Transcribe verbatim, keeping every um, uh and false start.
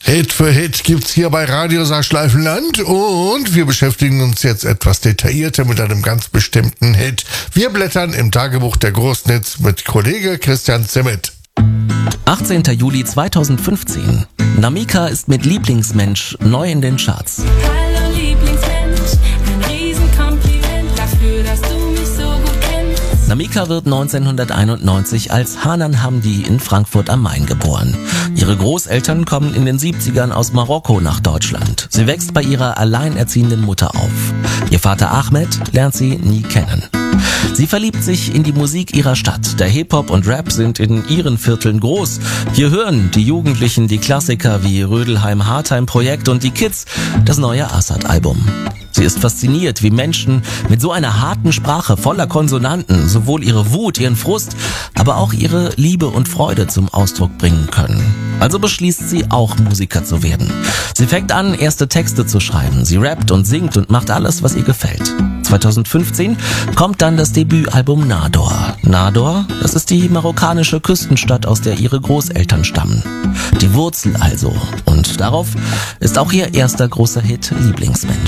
Hit für Hit gibt's hier bei Radio Saarschleifenland und wir beschäftigen uns jetzt etwas detaillierter mit einem ganz bestimmten Hit. Wir blättern im Tagebuch der Großnitz mit Kollege Christian Zimmet. achtzehnter Juli zweitausendfünfzehn. Namika ist mit Lieblingsmensch neu in den Charts. Hallo Lieblingsmensch, ein Riesenkompliment dafür, dass du mich so gut kennst. Namika wird neunzehnhunderteinundneunzig als Hanan Hamdi in Frankfurt am Main geboren. Ihre Großeltern kommen in den siebzigern aus Marokko nach Deutschland. Sie wächst bei ihrer alleinerziehenden Mutter auf. Ihr Vater Ahmed lernt sie nie kennen. Sie verliebt sich in die Musik ihrer Stadt. Der Hip-Hop und Rap sind in ihren Vierteln groß. Hier hören die Jugendlichen die Klassiker wie Rödelheim-Hartheim-Projekt und die Kids das neue Assad-Album. Sie ist fasziniert, wie Menschen mit so einer harten Sprache voller Konsonanten sowohl ihre Wut, ihren Frust, aber auch ihre Liebe und Freude zum Ausdruck bringen können. Also beschließt sie auch Musiker zu werden. Sie fängt an, erste Texte zu schreiben. Sie rappt und singt und macht alles, was ihr gefällt. zweitausendfünfzehn kommt dann das Debütalbum Nador. Nador, das ist die marokkanische Küstenstadt, aus der ihre Großeltern stammen. Die Wurzel also. Und darauf ist auch ihr erster großer Hit Lieblingsmensch.